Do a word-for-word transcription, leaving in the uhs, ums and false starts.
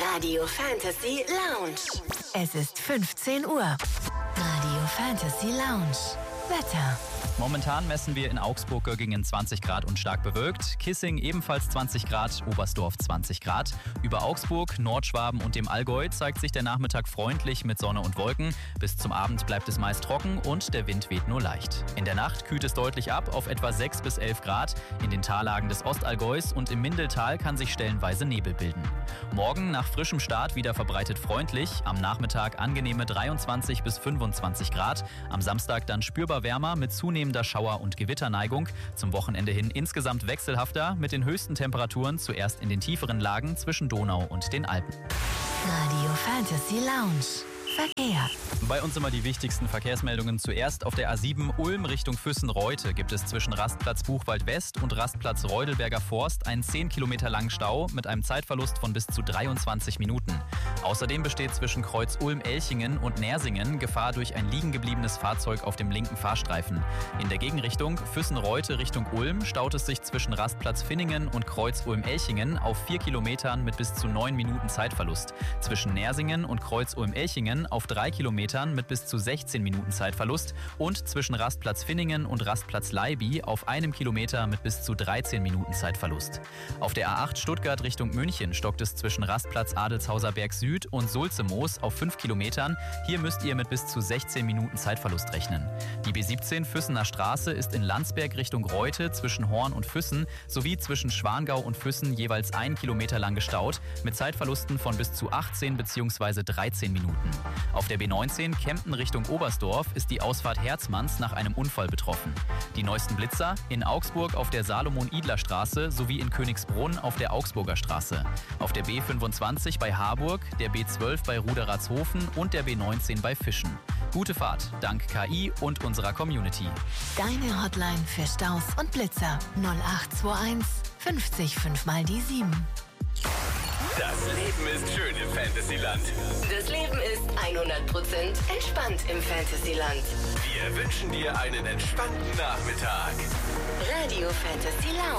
Radio Fantasy Lounge. Es ist fünfzehn Uhr. Radio Fantasy Lounge. Wetter. Momentan messen wir in Augsburg Göggingen zwanzig Grad und stark bewölkt, Kissing ebenfalls zwanzig Grad, Oberstdorf zwanzig Grad. Über Augsburg, Nordschwaben und dem Allgäu zeigt sich der Nachmittag freundlich mit Sonne und Wolken. Bis zum Abend bleibt es meist trocken und der Wind weht nur leicht. In der Nacht kühlt es deutlich ab auf etwa sechs bis elf Grad. In den Tallagen des Ostallgäus und im Mindeltal kann sich stellenweise Nebel bilden. Morgen nach frischem Start wieder verbreitet freundlich, am Nachmittag angenehme dreiundzwanzig bis fünfundzwanzig Grad, am Samstag dann spürbar wärmer mit zunehmender Schauer- und Gewitterneigung. Zum Wochenende hin insgesamt wechselhafter mit den höchsten Temperaturen zuerst in den tieferen Lagen zwischen Donau und den Alpen. Radio Fantasy Lounge. Verkehr. Bei uns immer die wichtigsten Verkehrsmeldungen. Zuerst auf der A sieben Ulm Richtung Füssen-Reute gibt es zwischen Rastplatz Buchwald West und Rastplatz Reudelberger Forst einen zehn Kilometer langen Stau mit einem Zeitverlust von bis zu dreiundzwanzig Minuten. Außerdem besteht zwischen Kreuz Ulm-Elchingen und Nersingen Gefahr durch ein liegen gebliebenes Fahrzeug auf dem linken Fahrstreifen. In der Gegenrichtung Füssen-Reute Richtung Ulm staut es sich zwischen Rastplatz Finningen und Kreuz Ulm-Elchingen auf vier Kilometern mit bis zu neun Minuten Zeitverlust. Zwischen Nersingen und Kreuz Ulm-Elchingen auf drei Kilometern mit bis zu sechzehn Minuten Zeitverlust und zwischen Rastplatz Finningen und Rastplatz Leiby auf einem Kilometer mit bis zu dreizehn Minuten Zeitverlust. Auf der A acht Stuttgart Richtung München stockt es zwischen Rastplatz Adelshauser Berg Süd und Sulzemoos auf fünf Kilometern. Hier müsst ihr mit bis zu sechzehn Minuten Zeitverlust rechnen. Die B siebzehn Füssener Straße ist in Landsberg Richtung Reute zwischen Horn und Füssen sowie zwischen Schwangau und Füssen jeweils ein Kilometer lang gestaut mit Zeitverlusten von bis zu achtzehn bzw. dreizehn Minuten. Auf der B neunzehn Kempten Richtung Oberstdorf ist die Ausfahrt Herzmanns nach einem Unfall betroffen. Die neuesten Blitzer in Augsburg auf der Salomon-Idler-Straße sowie in Königsbrunn auf der Augsburger Straße. Auf der B fünfundzwanzig bei Harburg, der B zwölf bei Ruderatshofen und der B neunzehn bei Fischen. Gute Fahrt, dank K I und unserer Community. Deine Hotline für Staus und Blitzer null acht zwei eins fünfzig fünf mal die sieben. Das Leben ist schön im Fantasyland. Das Leben ist hundert Prozent entspannt im Fantasyland. Wir wünschen dir einen entspannten Nachmittag. Radio Fantasy Lounge.